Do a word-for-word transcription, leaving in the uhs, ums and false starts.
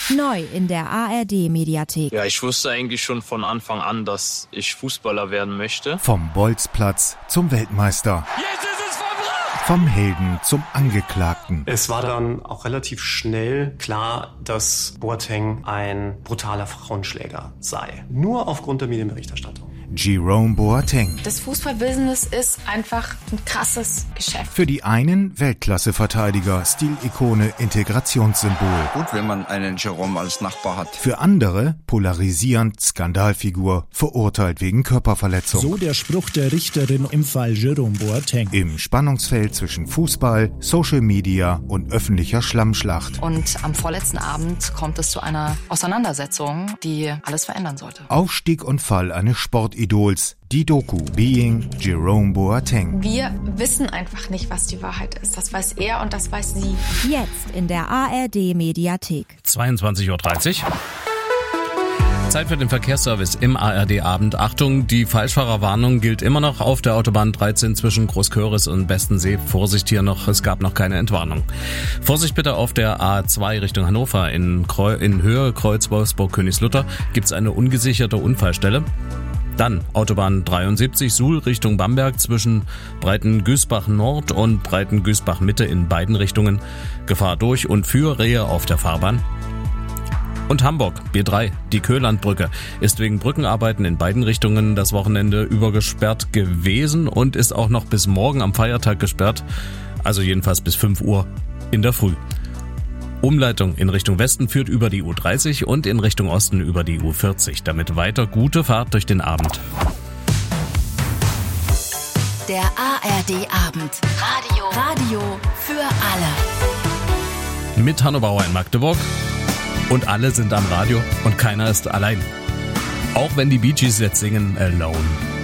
Neu in der A R D-Mediathek. Ja, ich wusste eigentlich schon von Anfang an, dass ich Fußballer werden möchte. Vom Bolzplatz zum Weltmeister. Jetzt ist es vollbracht! Vom Helden zum Angeklagten. Es war dann auch relativ schnell klar, dass Boateng ein brutaler Frauenschläger sei. Nur aufgrund der Medienberichterstattung. Jerome Boateng. Das Fußballbusiness ist einfach ein krasses Geschäft. Für die einen Weltklasse-Verteidiger, Stilikone, Integrationssymbol. Gut, wenn man einen Jerome als Nachbar hat. Für andere polarisierend, Skandalfigur, verurteilt wegen Körperverletzung. So der Spruch der Richterin im Fall Jerome Boateng. Im Spannungsfeld zwischen Fußball, Social Media und öffentlicher Schlammschlacht. Und am vorletzten Abend kommt es zu einer Auseinandersetzung, die alles verändern sollte. Aufstieg und Fall eines Sportidols. Die Doku Being Jerome Boateng. Wir wissen einfach nicht, was die Wahrheit ist. Das weiß er und das weiß sie. Jetzt in der A R D-Mediathek. zweiundzwanzig Uhr dreißig. Zeit für den Verkehrsservice im A R D-Abend. Achtung, die Falschfahrerwarnung gilt immer noch auf der Autobahn dreizehn zwischen Großköris und Bestensee. Vorsicht hier noch, es gab noch keine Entwarnung. Vorsicht bitte auf der A zwei Richtung Hannover. In, Kreu- in Höhe Kreuz Wolfsburg-Königslutter gibt es eine ungesicherte Unfallstelle. Dann Autobahn dreiundsiebzig Suhl Richtung Bamberg zwischen Breitengüßbach Nord und Breitengüßbach Mitte in beiden Richtungen. Gefahr durch und für Rehe auf der Fahrbahn. Und Hamburg, B drei, die Köhlandbrücke, ist wegen Brückenarbeiten in beiden Richtungen das Wochenende über gesperrt gewesen und ist auch noch bis morgen am Feiertag gesperrt, also jedenfalls bis fünf Uhr in der Früh. Umleitung in Richtung Westen führt über die U dreißig und in Richtung Osten über die U vierzig. Damit weiter gute Fahrt durch den Abend. Der A R D-Abend. Radio. Radio für alle. Mit Hanno Bauer in Magdeburg. Und alle sind am Radio und keiner ist allein. Auch wenn die Bee Gees jetzt singen Alone.